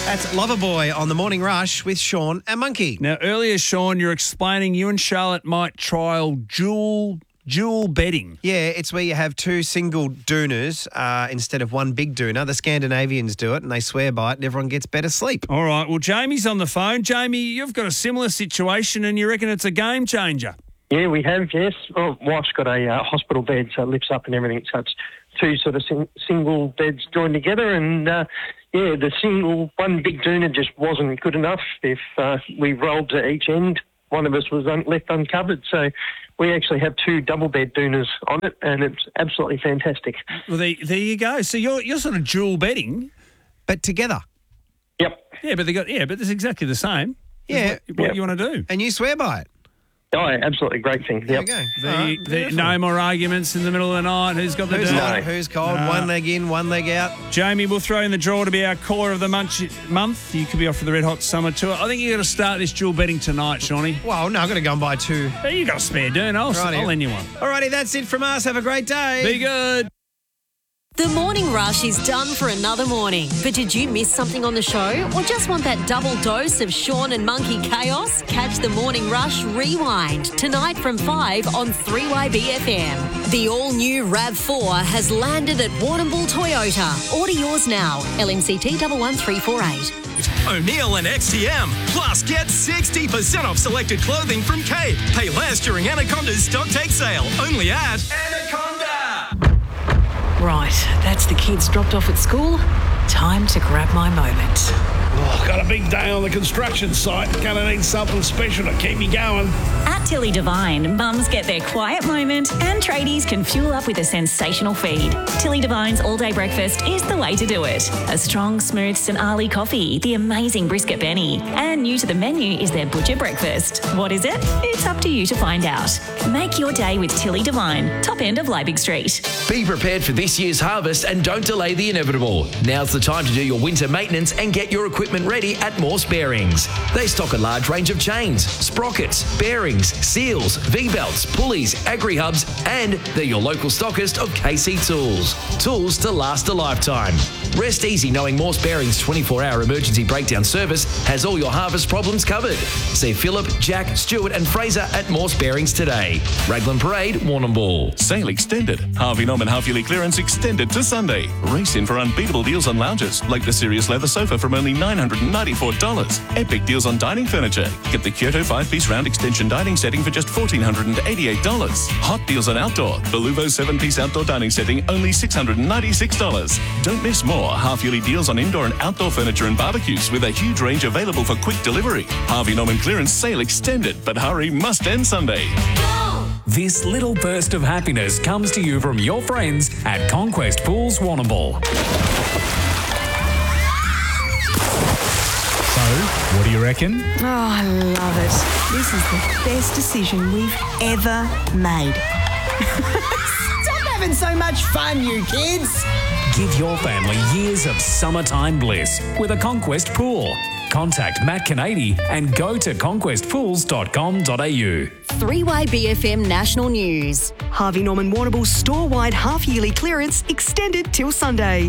That's Loverboy on the Morning Rush with Sean and Monkey. Now, earlier, Sean, you're explaining you and Charlotte might trial dual bedding. Yeah, it's where you have two single doonas instead of one big doona. The Scandinavians do it and they swear by it and everyone gets better sleep. All right, well, Jamie's on the phone. Jamie, you've got a similar situation and you reckon it's a game changer. Yeah, we have, yes. Well, wife's got a hospital bed, so it lifts up and everything. So it's two sort of single beds joined together and, the single one big doona just wasn't good enough. If we rolled to each end, one of us was left uncovered. So we actually have two double bed doonas on it and it's absolutely fantastic. Well, there you go. So you're sort of dual bedding. But together. Yep. Yeah, but it's exactly the same. Yeah. What you want to do. And you swear by it. Oh, absolutely great thing. There Yep. you go. No more arguments in the middle of the night. Who's got the Who's dirt? hot, who's cold, one leg in, one leg out. Jamie, we'll throw in the draw to be our caller of the month. You could be off for the Red Hot Summer Tour. I think you got to start this dual betting tonight, Shawnee. Well, no, I've got to go and buy two. Hey, you got a spare doon. I'll lend you one. All righty, that's it from us. Have a great day. Be good. The Morning Rush is done for another morning. But did you miss something on the show? Or just want that double dose of Sean and Monkey chaos? Catch the Morning Rush Rewind tonight from 5 on 3YBFM. The all-new RAV4 has landed at Warrnambool Toyota. Order yours now. LMCT 11348. O'Neill and XTM. Plus, get 60% off selected clothing from Kate. Pay less during Anaconda's stock take sale. Only at Anaconda. Right, that's the kids dropped off at school. Time to grab my moment. Oh, got a big day on the construction site. Gonna need something special to keep me going. At Tilly Devine, mums get their quiet moment and tradies can fuel up with a sensational feed. Tilly Devine's all-day breakfast is the way to do it. A strong, smooth St. Ali coffee, the amazing brisket Benny, and new to the menu is their butcher breakfast. What is it? It's up to you to find out. Make your day with Tilly Devine, top end of Liebig Street. Be prepared for this year's harvest and don't delay the inevitable. Now's the time to do your winter maintenance and get your equipment ready at Morse Bearings. They stock a large range of chains, sprockets, bearings, seals, V-belts, pulleys, agri-hubs, and they're your local stockist of KC Tools. Tools to last a lifetime. Rest easy knowing Morse Bearings' 24-hour emergency breakdown service has all your harvest problems covered. See Phillip, Jack, Stuart and Fraser at Morse Bearings today. Raglan Parade, Warrnambool. Sale extended. Harvey Norman half-yearly clearance extended to Sunday. Race in for unbeatable deals on lounges, like the Sirius leather sofa from only $994. Epic deals on dining furniture. Get the Kyoto 5-piece round extension dining setting for just $1,488. Hot deals on outdoor. The Luvo 7-piece outdoor dining setting, only $696. Don't miss more half-yearly deals on indoor and outdoor furniture and barbecues with a huge range available for quick delivery. Harvey Norman clearance sale extended, but hurry, must end Sunday. This little burst of happiness comes to you from your friends at Conquest Pools Warrnambool. So, what do you reckon? Oh, I love it. This is the best decision we've ever made. Stop having so much fun, you kids. Give your family years of summertime bliss with a Conquest Pool. Contact Matt Canady and go to conquestpools.com.au. 3YBFM National News. Harvey Norman Warrnambool store-wide half-yearly clearance extended till Sunday.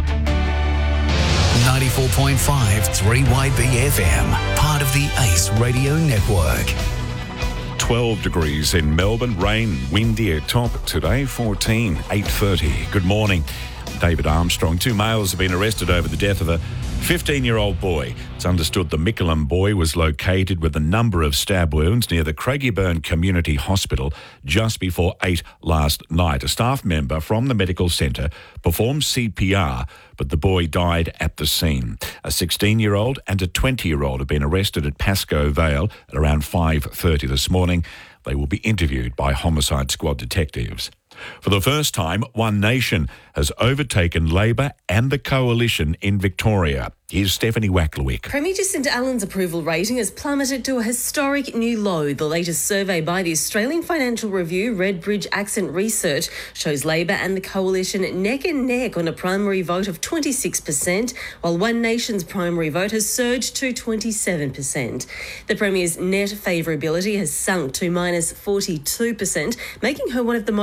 94.5 3YBFM, part of the ACE Radio Network. 12 degrees in Melbourne, rain, windy at top today, 14, 8:30. Good morning. David Armstrong. Two males have been arrested over the death of a 15-year-old boy. It's understood the Mickleham boy was located with a number of stab wounds near the Craigieburn Community Hospital just before 8 last night. A staff member from the medical centre performed CPR, but the boy died at the scene. A 16-year-old and a 20-year-old have been arrested at Pascoe Vale at around 5:30 this morning. They will be interviewed by Homicide Squad detectives. For the first time, One Nation has overtaken Labor and the Coalition in Victoria. Here's Stephanie Wacklewick. Premier Jacinta Allen's approval rating has plummeted to a historic new low. The latest survey by the Australian Financial Review, Redbridge Accent Research, shows Labor and the Coalition neck and neck on a primary vote of 26%, while One Nation's primary vote has surged to 27%. The Premier's net favourability has sunk to minus 42%, making her one of the most unpopular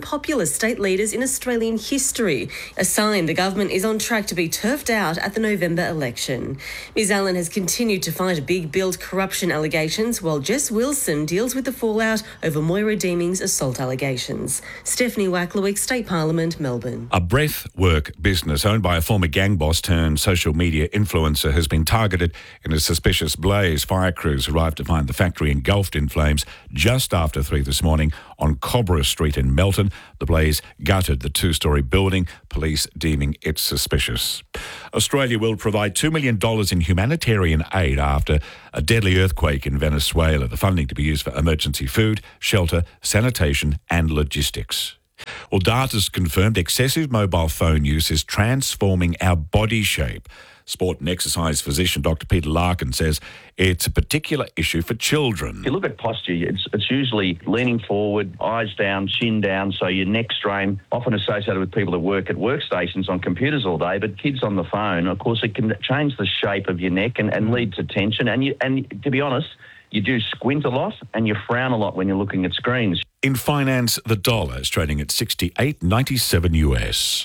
unpopular state leaders in Australian history, a sign the government is on track to be turfed out at the November election. Ms Allen has continued to fight big build corruption allegations, while Jess Wilson deals with the fallout over Moira Deeming's assault allegations. Stephanie Wacklewick, State Parliament, Melbourne. A breathwork business owned by a former gang boss turned social media influencer has been targeted in a suspicious blaze. Fire crews arrived to find the factory engulfed in flames just after 3 this morning on Cobra Street in Melton. The blaze gutted the two-storey building, police deeming it suspicious. Australia will provide $2 million in humanitarian aid after a deadly earthquake in Venezuela. The funding to be used for emergency food, shelter, sanitation and logistics. Well, data's confirmed excessive mobile phone use is transforming our body shape. Sport and exercise physician Dr. Peter Larkin says it's a particular issue for children. If you look at posture, it's usually leaning forward, eyes down, chin down, so your neck strain, often associated with people that work at workstations on computers all day, but kids on the phone, of course, it can change the shape of your neck and lead to tension. And to be honest, you do squint a lot and you frown a lot when you're looking at screens. In finance, the dollar is trading at 68.97 US.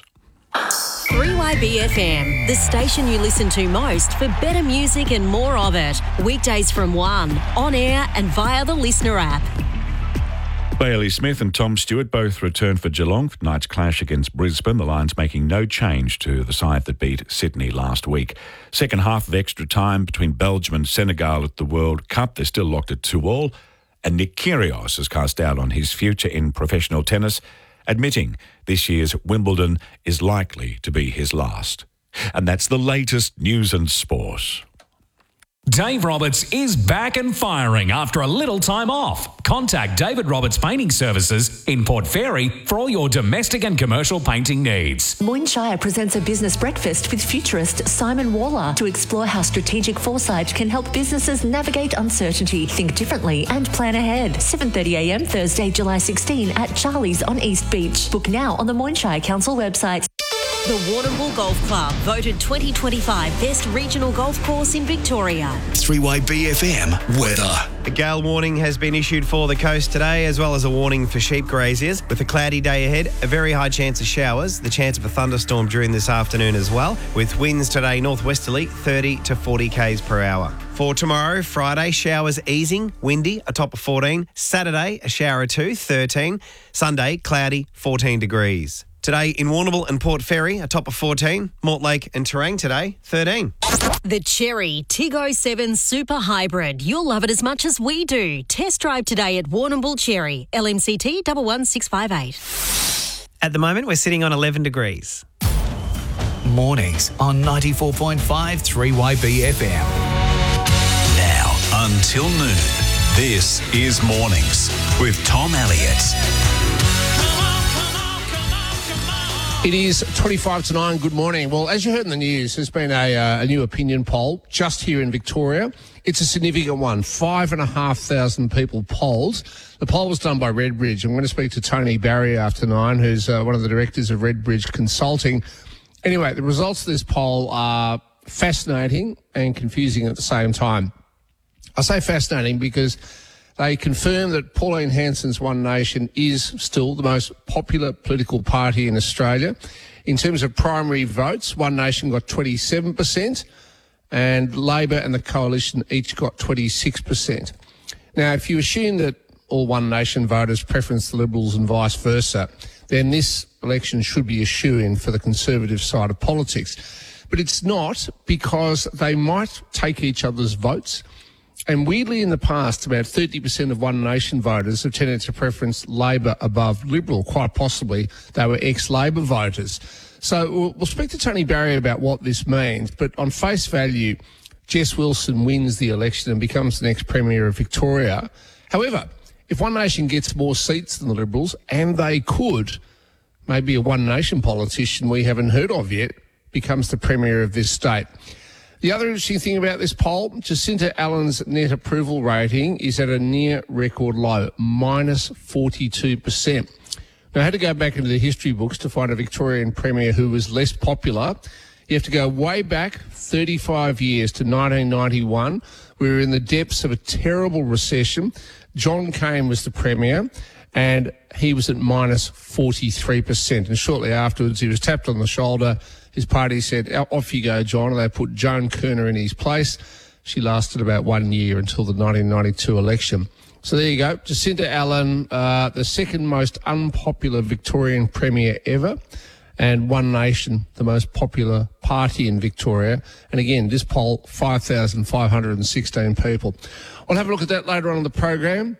3YBFM, the station you listen to most for better music and more of it. Weekdays from 1, on air and via the Listener app. Bailey Smith and Tom Stewart both returned for Geelong for tonight's clash against Brisbane. The Lions making no change to the side that beat Sydney last week. Second half of extra time between Belgium and Senegal at the World Cup. They're still locked at 2-2. And Nick Kyrgios has cast doubt on his future in professional tennis, admitting this year's Wimbledon is likely to be his last. And that's the latest news and sport. Dave Roberts is back and firing after a little time off. Contact David Roberts Painting Services in Port Fairy for all your domestic and commercial painting needs. Moyne Shire presents a business breakfast with futurist Simon Waller to explore how strategic foresight can help businesses navigate uncertainty, think differently and plan ahead. 7:30am Thursday, July 16 at Charlie's on East Beach. Book now on the Moyne Shire Council website. The Warrnambool Golf Club, voted 2025 Best Regional Golf Course in Victoria. 3YBFM weather. A gale warning has been issued for the coast today, as well as a warning for sheep graziers. With a cloudy day ahead, a very high chance of showers, the chance of a thunderstorm during this afternoon as well, with winds today northwesterly 30 to 40 k's per hour. For tomorrow, Friday, showers easing, windy, a top of 14. Saturday, a shower or two, 13. Sunday, cloudy, 14 degrees. Today in Warrnambool and Port Fairy, a top of 14. Mortlake and Terang today, 13. The Cherry Tiggo 7 Super Hybrid. You'll love it as much as we do. Test drive today at Warrnambool Cherry. LMCT 11658. At the moment, we're sitting on 11 degrees. Mornings on 94.5 3YBFM. Now until noon, this is Mornings with Tom Elliott. It is 25 to 9. Good morning. Well, as you heard in the news, there's been a new opinion poll just here in Victoria. It's a significant one. 5,500 people polled. The poll was done by Redbridge. I'm going to speak to Tony Barry after 9, who's one of the directors of Redbridge Consulting. Anyway, the results of this poll are fascinating and confusing at the same time. I say fascinating because they confirm that Pauline Hanson's One Nation is still the most popular political party in Australia. In terms of primary votes, One Nation got 27% and Labor and the Coalition each got 26%. Now, if you assume that all One Nation voters preference the Liberals and vice versa, then this election should be a shoo-in for the Conservative side of politics. But it's not, because they might take each other's votes. And weirdly, in the past, about 30% of One Nation voters have tended to preference Labor above Liberal. Quite possibly, they were ex-Labor voters. So we'll speak to Tony Barry about what this means. But on face value, Jess Wilson wins the election and becomes the next Premier of Victoria. However, if One Nation gets more seats than the Liberals, and they could, maybe a One Nation politician we haven't heard of yet becomes the Premier of this state. The other interesting thing about this poll, Jacinta Allen's net approval rating is at a near record low, minus 42%. Now, I had to go back into the history books to find a Victorian Premier who was less popular. You have to go way back 35 years to 1991. We were in the depths of a terrible recession. John Cain was the Premier, and he was at minus 43%. And shortly afterwards, he was tapped on the shoulder. His party said, off you go, John, and they put Joan Kerner in his place. She lasted about 1 year until the 1992 election. So there you go. Jacinta Allen, the second most unpopular Victorian Premier ever, and One Nation, the most popular party in Victoria. And again, this poll, 5,516 people. We'll have a look at that later on in the program.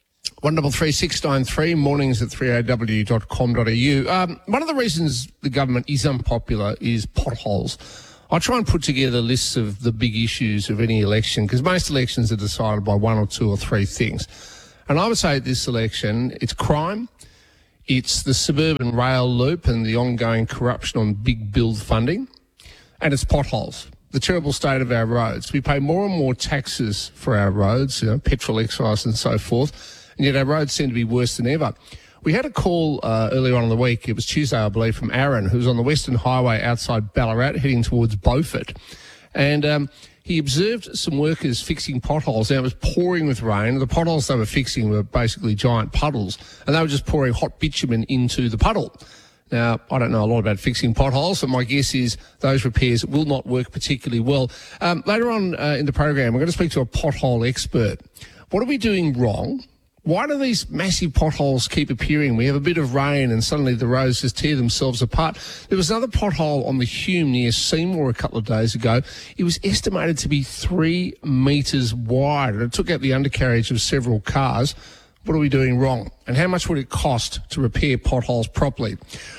133693, mornings at 3aw.com.au. One of the reasons the government is unpopular is potholes. I try and put together lists of the big issues of any election, because most elections are decided by one or two or three things. And I would say this election, it's crime, it's the suburban rail loop and the ongoing corruption on big build funding, and it's potholes, the terrible state of our roads. We pay more and more taxes for our roads, petrol excise and so forth, and yet our roads seem to be worse than ever. We had a call earlier on in the week, it was Tuesday, I believe, from Aaron, who's on the Western Highway outside Ballarat, heading towards Beaufort. And he observed some workers fixing potholes. Now, it was pouring with rain. The potholes they were fixing were basically giant puddles, and they were just pouring hot bitumen into the puddle. Now, I don't know a lot about fixing potholes, but my guess is those repairs will not work particularly well. Later on in the program, we're going to speak to a pothole expert. What are we doing wrong? Why do these massive potholes keep appearing? We have a bit of rain and suddenly the roads just tear themselves apart. There was another pothole on the Hume near Seymour a couple of days ago. It was estimated to be 3 metres wide, and it took out the undercarriage of several cars. What are we doing wrong? And how much would it cost to repair potholes properly?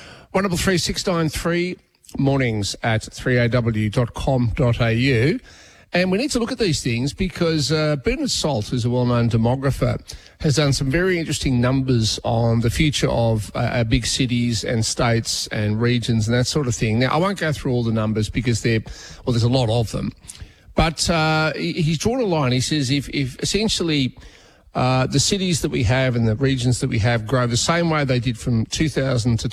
133693, mornings at 3aw.com.au. And we need to look at these things because Bernard Salt, who's a well-known demographer, has done some very interesting numbers on the future of our big cities and states and regions and that sort of thing. Now, I won't go through all the numbers because there's a lot of them. But he's drawn a line. He says if essentially the cities that we have and the regions that we have grow the same way they did from 2000 to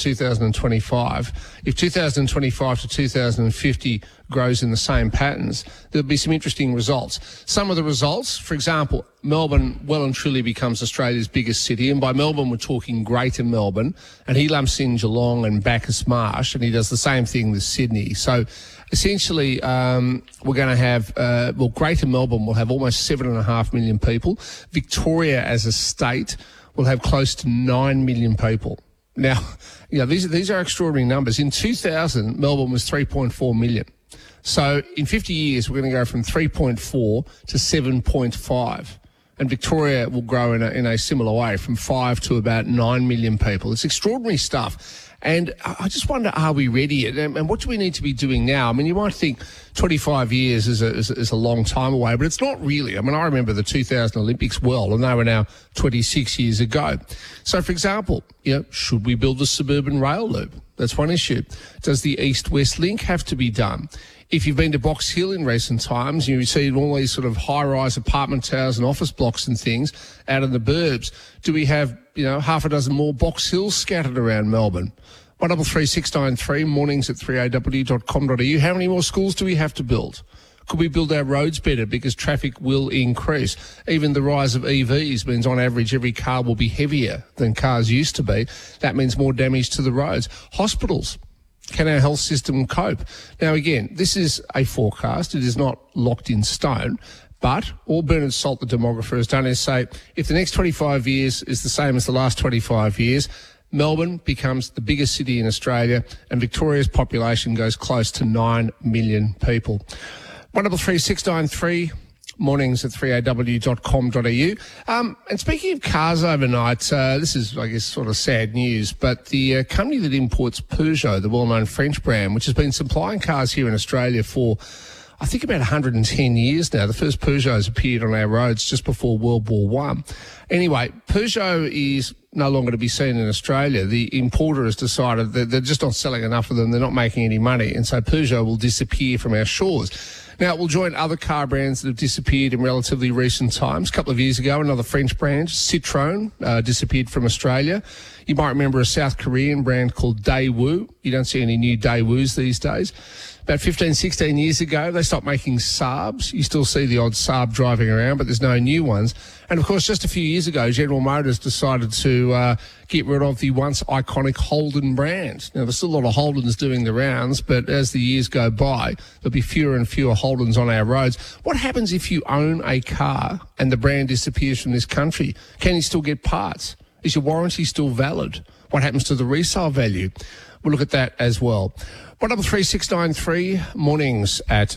2025, if 2025 to 2050 grows in the same patterns, there'll be some interesting results. Some of the results, for example, Melbourne well and truly becomes Australia's biggest city, and by Melbourne we're talking Greater Melbourne, and he lumps in Geelong and Bacchus Marsh, and he does the same thing with Sydney. So essentially, we're going to have, Greater Melbourne will have almost 7.5 million people. Victoria as a state will have close to 9 million people. Now, these are extraordinary numbers. In 2000, Melbourne was 3.4 million. So in 50 years, we're going to go from 3.4 to 7.5. And Victoria will grow in a similar way, from 5 to about 9 million people. It's extraordinary stuff. And I just wonder, are we ready? And what do we need to be doing now? I mean, you might think 25 years is a long time away, but it's not really. I mean, I remember the 2000 Olympics well, and they were now 26 years ago. So, for example, should we build the suburban rail loop? That's one issue. Does the East-West link have to be done? If you've been to Box Hill in recent times, you see all these sort of high-rise apartment towers and office blocks and things out in the burbs. Do we have, half a dozen more Box Hills scattered around Melbourne? 133693, mornings at 3aw.com.au. How many more schools do we have to build? Could we build our roads better because traffic will increase? Even the rise of EVs means on average every car will be heavier than cars used to be. That means more damage to the roads. Hospitals. Can our health system cope? Now, again, this is a forecast. It is not locked in stone. But all Bernard Salt, the demographer, has done is say, if the next 25 years is the same as the last 25 years, Melbourne becomes the biggest city in Australia and Victoria's population goes close to 9 million people. 133693, mornings at 3aw.com.au. And speaking of cars overnight, this is, I guess, sort of sad news, but the company that imports Peugeot, the well-known French brand, which has been supplying cars here in Australia for, I think, about 110 years now. The first Peugeots appeared on our roads just before World War I. Anyway, Peugeot is no longer to be seen in Australia. The importer has decided that they're just not selling enough of them. They're not making any money. And so Peugeot will disappear from our shores. Now, it will join other car brands that have disappeared in relatively recent times. A couple of years ago, another French brand, Citroën, disappeared from Australia. You might remember a South Korean brand called Daewoo. You don't see any new Daewoos these days. About 15, 16 years ago, they stopped making Saabs. You still see the odd Saab driving around, but there's no new ones. And, of course, just a few years ago, General Motors decided to get rid of the once iconic Holden brand. Now, there's still a lot of Holdens doing the rounds, but as the years go by, there'll be fewer and fewer Holdens on our roads. What happens if you own a car and the brand disappears from this country? Can you still get parts? Is your warranty still valid? What happens to the resale value? We'll look at that as well. 133693 mornings at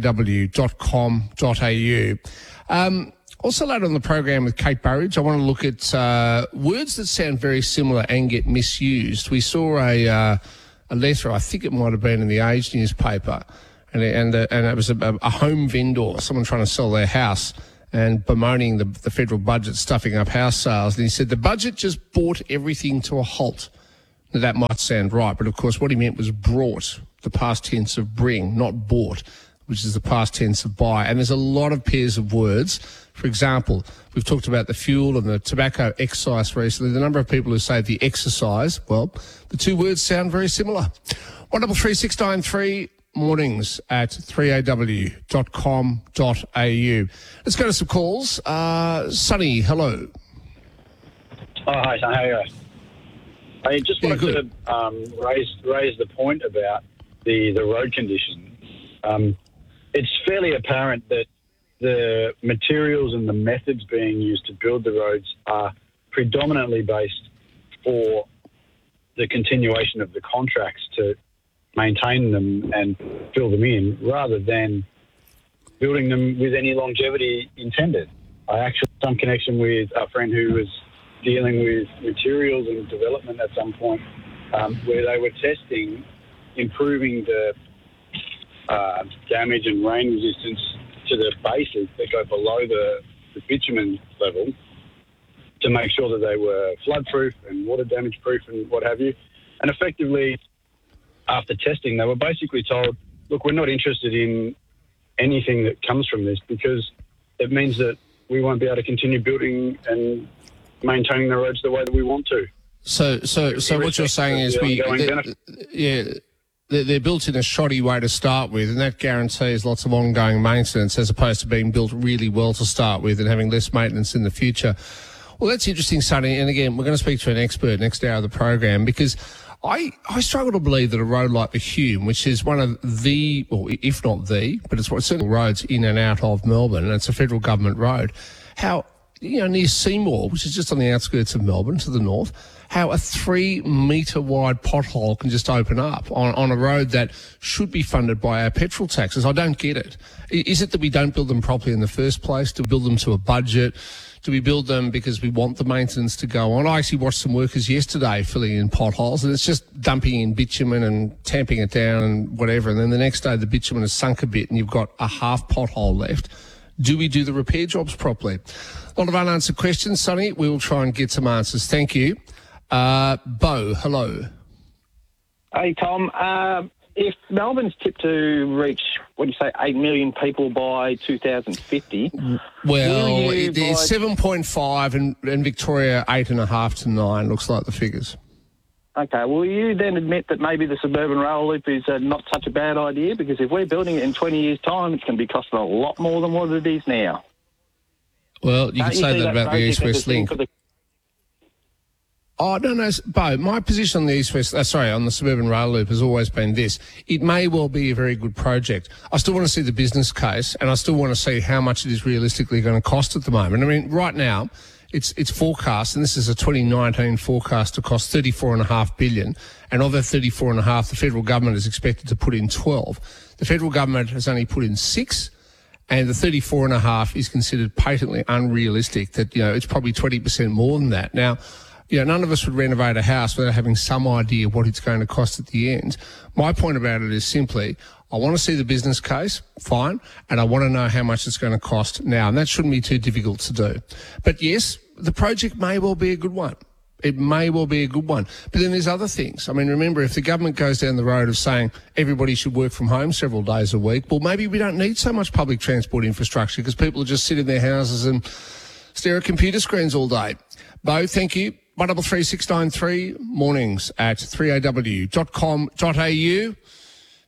3aw.com.au. Also later on the program with Kate Burridge, I want to look at words that sound very similar and get misused. We saw a letter, I think it might have been in the Age newspaper, and it was a home vendor, someone trying to sell their house and bemoaning the federal budget stuffing up house sales. And he said the budget just brought everything to a halt. Now, that might sound right, but of course what he meant was brought, the past tense of bring, not bought, which is the past tense of buy. And there's a lot of pairs of words. For example, we've talked about the fuel and the tobacco excise recently. The number of people who say the exercise, well, the two words sound very similar. 133693 mornings at 3aw.com.au. Let's go to some calls. Sonny, hello. Oh, hi, son. How are you? I just wanted to raise the point about the road condition. It's fairly apparent that the materials and the methods being used to build the roads are predominantly based for the continuation of the contracts to maintain them and fill them in, rather than building them with any longevity intended. I actually had some connection with a friend who was dealing with materials and development at some point, where they were testing improving the damage and rain resistance to the bases that go below the bitumen level, to make sure that they were flood-proof and water damage-proof and what have you. And effectively, after testing, they were basically told, look, we're not interested in anything that comes from this, because it means that we won't be able to continue building and maintaining the roads the way that we want to. So what you're saying is they're built in a shoddy way to start with, and that guarantees lots of ongoing maintenance, as opposed to being built really well to start with and having less maintenance in the future. Well, that's interesting, Sonny. And again, we're going to speak to an expert next hour of the program, because I struggle to believe that a road like the Hume, which is one of the, or if not the, but it's certainly roads in and out of Melbourne, and it's a federal government road, how, near Seymour, which is just on the outskirts of Melbourne to the north, how a 3-metre wide pothole can just open up on a road that should be funded by our petrol taxes. I don't get it. Is it that we don't build them properly in the first place? Do we build them to a budget? Do we build them because we want the maintenance to go on? I actually watched some workers yesterday filling in potholes, and it's just dumping in bitumen and tamping it down and whatever. And then the next day the bitumen has sunk a bit and you've got a half pothole left. Do we do the repair jobs properly? A lot of unanswered questions, Sonny. We will try and get some answers. Thank you. Bo, hello. Hey, Tom. If Melbourne's tipped to reach, 8 million people by 2050... Well, there's 7.5 and Victoria 8.5 to 9, looks like the figures. Okay, will you then admit that maybe the suburban rail loop is not such a bad idea? Because if we're building it in 20 years' time, it's going to be costing a lot more than what it is now. Well, you could say that about the East-West Link. Oh, no, Bo, my position on the on the suburban rail loop has always been this. It may well be a very good project. I still want to see the business case, and I still want to see how much it is realistically going to cost at the moment. I mean, right now, it's forecast, and this is a 2019 forecast, to cost $34.5 billion, and of that $34.5, the federal government is expected to put in 12. The federal government has only put in 6, and the 34.5 is considered patently unrealistic, that, it's probably 20% more than that. Now, none of us would renovate a house without having some idea what it's going to cost at the end. My point about it is simply, I want to see the business case, fine, and I want to know how much it's going to cost now, and that shouldn't be too difficult to do. But yes, the project may well be a good one. It may well be a good one. But then there's other things. I mean, remember, if the government goes down the road of saying everybody should work from home several days a week, well, maybe we don't need so much public transport infrastructure, because people will just sit in their houses and stare at computer screens all day. Bo, thank you. 133693 mornings at 3aw.com.au.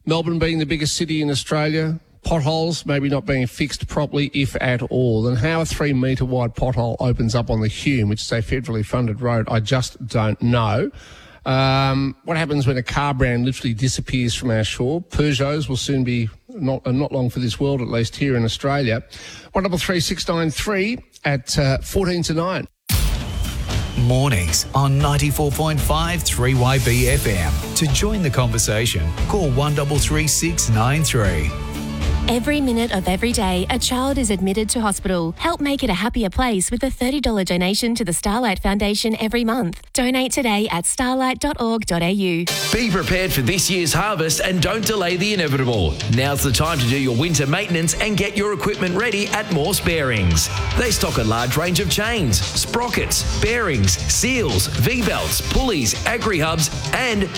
Melbourne being the biggest city in Australia, potholes maybe not being fixed properly, if at all. And how a 3 metre wide pothole opens up on the Hume, which is a federally funded road, I just don't know. What happens when a car brand literally disappears from our shore? Peugeots will soon be not long for this world, at least here in Australia. 133693 at 14 to 9. Mornings on 94.5 3YB FM. To join the conversation, call 133693. Every minute of every day, a child is admitted to hospital. Help make it a happier place with a $30 donation to the Starlight Foundation every month. Donate today at starlight.org.au. Be prepared for this year's harvest and don't delay the inevitable. Now's the time to do your winter maintenance and get your equipment ready at Morse Bearings. They stock a large range of chains, sprockets, bearings, seals, V-belts, pulleys, agri-hubs and